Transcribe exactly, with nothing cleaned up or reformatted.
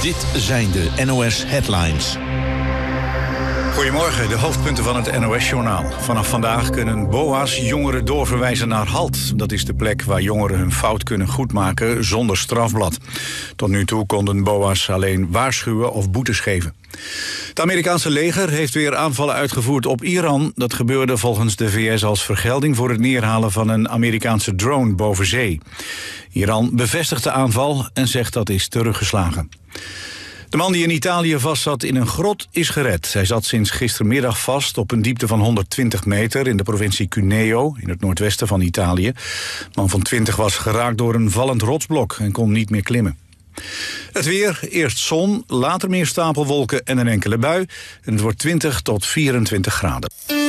Dit zijn de N O S-headlines. Goedemorgen, de hoofdpunten van het N O S-journaal. Vanaf vandaag kunnen B O A's jongeren doorverwijzen naar HALT. Dat is de plek waar jongeren hun fout kunnen goedmaken zonder strafblad. Tot nu toe konden B O A's alleen waarschuwen of boetes geven. Het Amerikaanse leger heeft weer aanvallen uitgevoerd op Iran. Dat gebeurde volgens de V S als vergelding voor het neerhalen van een Amerikaanse drone boven zee. Iran bevestigt de aanval en zegt dat is teruggeslagen. De man die in Italië vastzat in een grot is gered. Hij zat sinds gistermiddag vast op een diepte van honderdtwintig meter... in de provincie Cuneo, in het noordwesten van Italië. De man van twintig was geraakt door een vallend rotsblok en kon niet meer klimmen. Het weer, eerst zon, later meer stapelwolken en een enkele bui. En het wordt twintig tot vierentwintig graden.